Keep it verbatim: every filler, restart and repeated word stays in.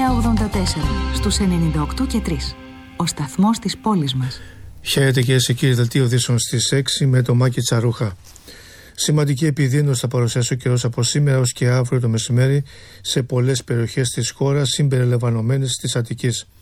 εννιά ογδόντα τέσσερα στους ενενήντα οκτώ και τρία. Ο σταθμός της πόλης μας. Χαίρετε κυρίες και κύριοι, δελτίο ειδήσεων στις έξι με το Μάκη Τσαρούχα. Σημαντική επιδείνωση θα παρουσιάσει ο καιρός από σήμερα ως και αύριο το μεσημέρι σε πολλές περιοχές της χώρας συμπεριλαμβανομένες της Αττικής.